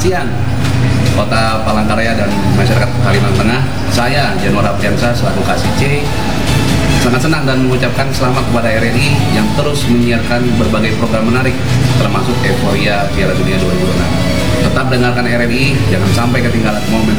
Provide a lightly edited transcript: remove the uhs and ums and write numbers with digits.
siang Kota Palangkaraya dan masyarakat Kalimantan Tengah. Saya Januar Apriansa selaku KCC sangat senang dan mengucapkan selamat kepada RRI yang terus menyiarkan berbagai program menarik termasuk euforia Piala Dunia 2026. Tetap dengarkan RRI, jangan sampai ketinggalan momen